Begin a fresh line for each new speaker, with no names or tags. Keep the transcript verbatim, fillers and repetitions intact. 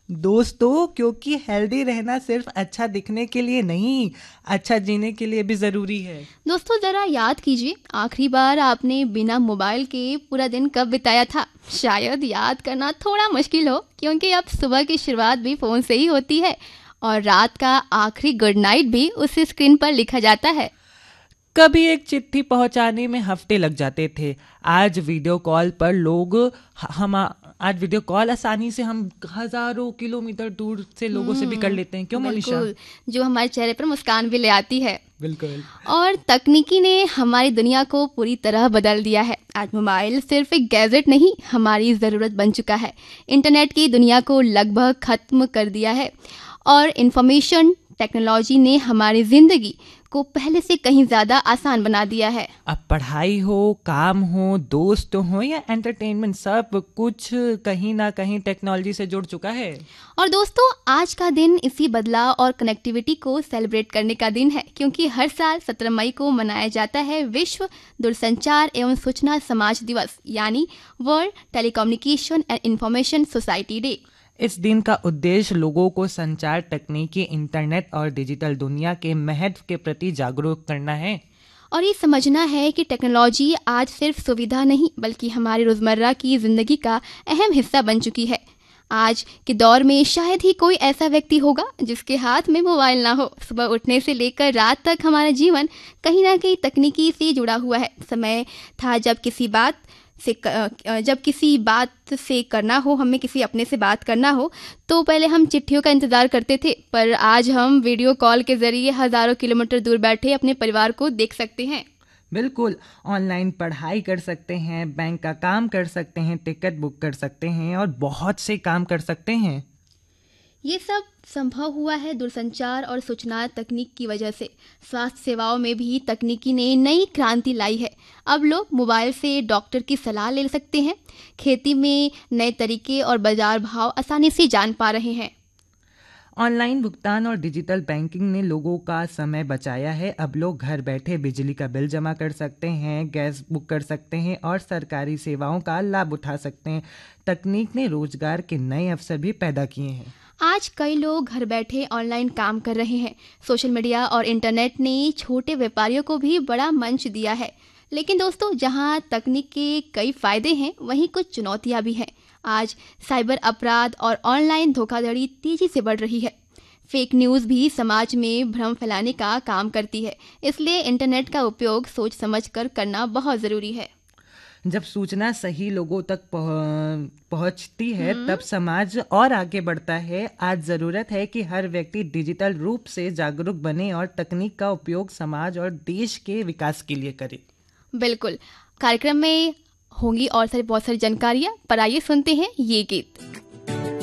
दोस्तों, क्योंकि हेल्दी रहना सिर्फ अच्छा दिखने के लिए नहीं, अच्छा जीने के लिए भी ज़रूरी है।
दोस्तों ज़रा याद कीजिए, आखिरी बार आपने बिना मोबाइल के पूरा दिन कब बिताया था? शायद याद करना थोड़ा मुश्किल हो, क्योंकि अब सुबह की शुरुआत भी फ़ोन से ही होती है और रात का आखिरी गुड नाइट भी उसी स्क्रीन पर लिखा जाता है।
कभी एक चिट्ठी पहुंचाने में हफ्ते लग जाते थे। आज वीडियो कॉल पर लोग हम आज वीडियो कॉल आसानी से हम हजारों किलोमीटर दूर से लोगों से भी कर लेते हैं। क्यों मोनिशा?
बिल्कुल, जो हमारे चेहरे पर मुस्कान भी ले आती है।
बिल्कुल।
और तकनीकी ने हमारी दुनिया को पूरी तरह बदल दिया है। आज मोबाइल सिर्फ एक गैजेट नहीं, हमारी ज़रूरत बन चुका है। इंटरनेट की दुनिया को लगभग ख़त्म कर दिया है और इंफॉर्मेशन टेक्नोलॉजी ने हमारी ज़िंदगी को पहले से कहीं ज़्यादा आसान बना दिया है।
अब पढ़ाई हो, काम हो, दोस्त हो या एंटरटेनमेंट, सब कुछ कहीं ना कहीं टेक्नोलॉजी से जुड़ चुका है।
और दोस्तों, आज का दिन इसी बदलाव और कनेक्टिविटी को सेलिब्रेट करने का दिन है, क्योंकि हर साल सत्रह मई को मनाया जाता है विश्व दूरसंचार एवं सूचना समाज दिवस, यानी world telecommunication and information society day.
इस दिन का उद्देश्य लोगों को संचार तकनीकी, इंटरनेट और डिजिटल दुनिया के महत्व के प्रति जागरूक करना है
और ये समझना है कि टेक्नोलॉजी आज सिर्फ सुविधा नहीं, बल्कि हमारी रोज़मर्रा की ज़िंदगी का अहम हिस्सा बन चुकी है। आज के दौर में शायद ही कोई ऐसा व्यक्ति होगा जिसके हाथ में मोबाइल ना हो। सुबह उठने से लेकर रात तक हमारा जीवन कहीं ना कहीं तकनीकी से जुड़ा हुआ है। समय था जब किसी बात से जब किसी बात से करना हो, हमें किसी अपने से बात करना हो, तो पहले हम चिट्ठियों का इंतज़ार करते थे, पर आज हम वीडियो कॉल के ज़रिए हज़ारों किलोमीटर दूर बैठे अपने परिवार को देख सकते हैं।
बिल्कुल, ऑनलाइन पढ़ाई कर सकते हैं, बैंक का काम कर सकते हैं, टिकट बुक कर सकते हैं और बहुत से काम कर सकते हैं।
ये सब संभव हुआ है दूरसंचार और सूचना तकनीक की वजह से। स्वास्थ्य सेवाओं में भी तकनीकी ने नई क्रांति लाई है। अब लोग मोबाइल से डॉक्टर की सलाह ले सकते हैं, खेती में नए तरीके और बाजार भाव आसानी से जान पा रहे हैं।
ऑनलाइन भुगतान और डिजिटल बैंकिंग ने लोगों का समय बचाया है। अब लोग घर बैठे बिजली का बिल जमा कर सकते हैं, गैस बुक कर सकते हैं और सरकारी सेवाओं का लाभ उठा सकते हैं। तकनीक ने रोजगार के नए अवसर भी पैदा किए हैं।
आज कई लोग घर बैठे ऑनलाइन काम कर रहे हैं। सोशल मीडिया और इंटरनेट ने छोटे व्यापारियों को भी बड़ा मंच दिया है। लेकिन दोस्तों, जहां तकनीक के कई फायदे हैं, वहीं कुछ चुनौतियां भी हैं। आज साइबर अपराध और ऑनलाइन धोखाधड़ी तेजी से बढ़ रही है। फेक न्यूज़ भी समाज में भ्रम फैलाने का काम करती है। इसलिए इंटरनेट का उपयोग सोच समझ कर करना बहुत ज़रूरी है।
जब सूचना सही लोगों तक पहुंचती है, तब समाज और आगे बढ़ता है। आज ज़रूरत है कि हर व्यक्ति डिजिटल रूप से जागरूक बने और तकनीक का उपयोग समाज और देश के विकास के लिए करे।
बिल्कुल, कार्यक्रम में होंगी और सारी बहुत सारी जानकारियाँ, पर आइए सुनते हैं ये गीत।